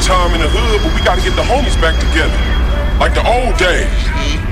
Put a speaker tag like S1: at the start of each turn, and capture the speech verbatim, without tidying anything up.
S1: time in the hood, but we gotta get the homies back together. Like the old days.